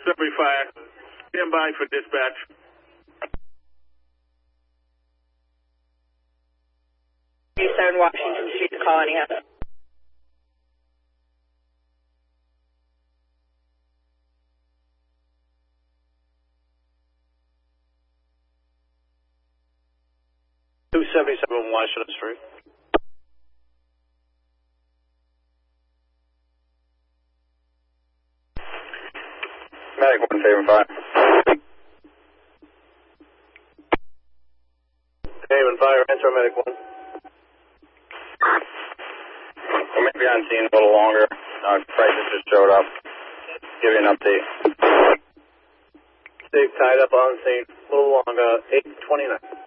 Sudbury Fire. Stand by for dispatch. Eastern Washington Street to call anyhow. Washington Street. Medic 175. Haven Fire, answer Medic 1. We may be on scene a little longer. Crisis just showed up. Give you an update. Steve tied up on scene a little longer, 8:29.